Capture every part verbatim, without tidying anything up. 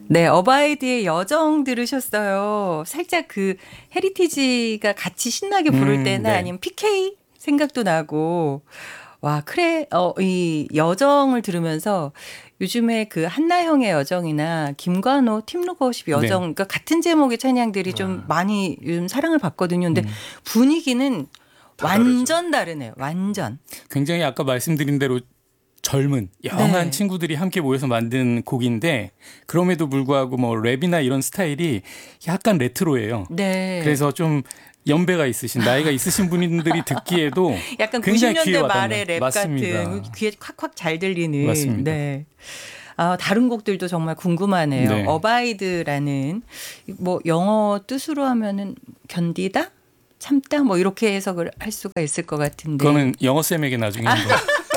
네, 어바이드의 여정 들으셨어요. 살짝 그 헤리티지가 같이 신나게 부를 음, 때나 네. 아니면 피케이 생각도 나고. 와, 그래, 어, 이 여정을 들으면서 요즘에 그 한나형의 여정이나 김관호 팀로거십 여정, 네. 그러니까 같은 제목의 찬양들이 좀 아. 많이 요즘 사랑을 받거든요. 근데 음. 분위기는 다 완전 다르네요. 완전. 굉장히 아까 말씀드린 대로 젊은 영한 네. 친구들이 함께 모여서 만든 곡인데 그럼에도 불구하고 뭐 랩이나 이런 스타일이 약간 레트로예요. 네. 그래서 좀 연배가 있으신 나이가 있으신 분들이 듣기에도 약간 굉장히 구십 년대 귀에 말의 와닿는. 랩 맞습니다. 같은 귀에 콱콱 잘 들리는. 맞습니다. 네. 아, 다른 곡들도 정말 궁금하네요. 네. 어바이드라는 뭐 영어 뜻으로 하면은 견디다, 참다 뭐 이렇게 해석을 할 수가 있을 것 같은데. 그거는 영어 쌤에게 나중에 한번.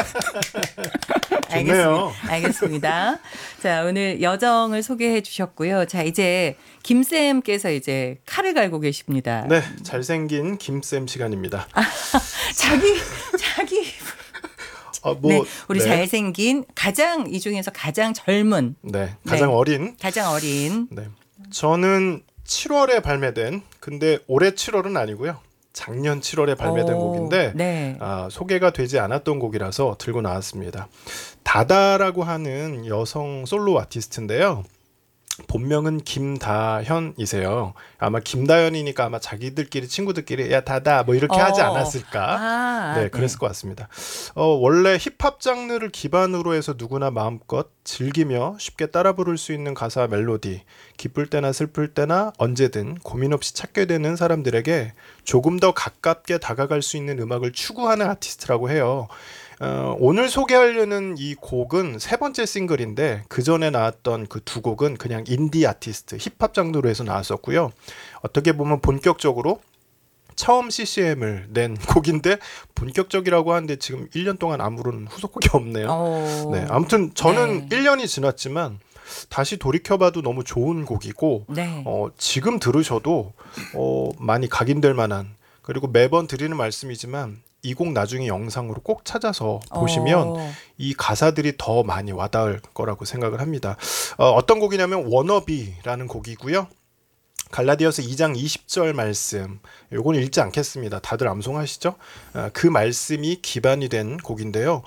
좋네요. 알겠습니다. 알겠습니다. 자, 오늘 여정을 소개해 주셨고요. 자, 이제 김쌤께서 이제 칼을 갈고 계십니다. 네, 잘생긴 김쌤 시간입니다. 자기 자기 아, 뭐, 네, 우리 네. 잘생긴 가장 이 중에서 가장 젊은 네, 가장 네. 어린. 가장 어린 네, 저는 칠월에 발매된, 근데 올해 칠월은 아니고요. 작년 칠월에 발매된 오, 곡인데 네. 아, 소개가 되지 않았던 곡이라서 들고 나왔습니다. 다다라고 하는 여성 솔로 아티스트인데요. 본명은 김다현이세요. 아마 김다현이니까 아마 자기들끼리 친구들끼리 야 다다 뭐 이렇게 어. 하지 않았을까? 아, 네, 그랬을 것 같습니다. 어, 원래 힙합 장르를 기반으로 해서 누구나 마음껏 즐기며 쉽게 따라 부를 수 있는 가사 멜로디, 기쁠 때나 슬플 때나 언제든 고민 없이 찾게 되는 사람들에게 조금 더 가깝게 다가갈 수 있는 음악을 추구하는 아티스트라고 해요. 어, 오늘 소개하려는 이 곡은 세 번째 싱글인데 그 전에 나왔던 그 두 곡은 그냥 인디 아티스트, 힙합 장르로 해서 나왔었고요. 어떻게 보면 본격적으로 처음 씨씨엠을 낸 곡인데 본격적이라고 하는데 지금 일 년 동안 아무런 후속곡이 없네요. 오. 네, 아무튼 저는 네. 일 년이 지났지만 다시 돌이켜봐도 너무 좋은 곡이고 네. 어, 지금 들으셔도 어, 많이 각인될 만한, 그리고 매번 드리는 말씀이지만 이 곡 나중에 영상으로 꼭 찾아서 보시면 어. 이 가사들이 더 많이 와닿을 거라고 생각을 합니다. 어, 어떤 곡이냐면 워너비라는 곡이고요. 갈라디아서 이 장 이십 절 말씀, 요건 읽지 않겠습니다. 다들 암송하시죠? 아, 그 말씀이 기반이 된 곡인데요.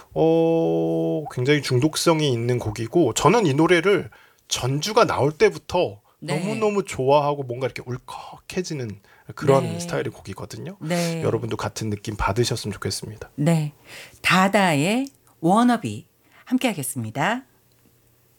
어, 굉장히 중독성이 있는 곡이고 저는 이 노래를 전주가 나올 때부터 네. 너무너무 좋아하고 뭔가 이렇게 울컥해지는 그런 네. 스타일의 곡이거든요. 네. 여러분도 같은 느낌 받으셨으면 좋겠습니다. 네. 다다의 워너비 함께 하겠습니다.